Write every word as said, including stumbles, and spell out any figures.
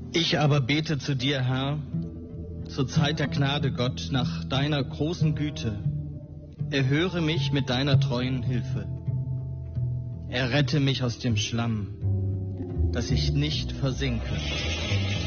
Ich aber bete zu dir, Herr, zur Zeit der Gnade, Gott, nach deiner großen Güte. Erhöre mich mit deiner treuen Hilfe. Errette mich aus dem Schlamm, dass ich nicht versinke.